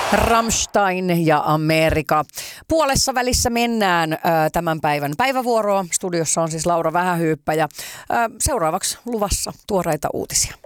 Rammstein ja Amerika. Puolessa välissä mennään tämän päivän päivävuoroa. Studiossa on siis Laura Vähähyyppä ja seuraavaksi luvassa tuoreita uutisia.